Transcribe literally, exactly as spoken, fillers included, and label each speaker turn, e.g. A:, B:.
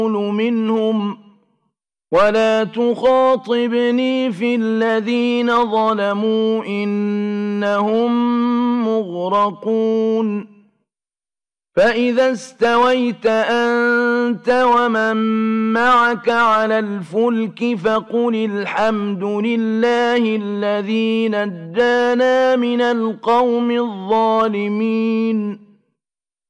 A: منهم ولا تخاطبني في الذين ظلموا إنهم مغرقون فإذا استويت أنت ومن معك على الفلك فقل الحمد لله الذي نجانا من القوم الظالمين